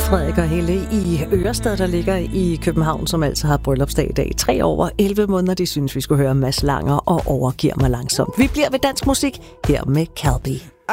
Frederik og Helle i Ørestad, der ligger i København, som altså har bryllupsdag i dag. 3 over 11 måneder, de synes, vi skulle høre Mads Langer og Overgiver mig langsomt. Vi bliver ved dansk musik her med Calbi.